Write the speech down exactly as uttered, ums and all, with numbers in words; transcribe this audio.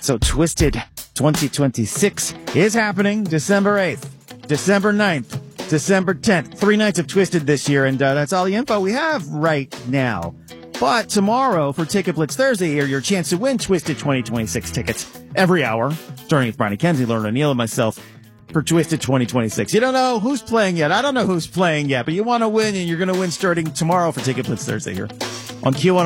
So Twisted twenty twenty-six is happening December eighth, December ninth, December tenth. Three nights of Twisted this year, and uh, that's all the info we have right now. But tomorrow for Ticket Blitz Thursday here, your chance to win Twisted twenty twenty-six tickets every hour, starting with Brian Kenzie, Lauren O'Neill, and myself for Twisted twenty twenty-six. You don't know who's playing yet. I don't know who's playing yet, but you want to win, and you're going to win starting tomorrow for Ticket Blitz Thursday here on Q one oh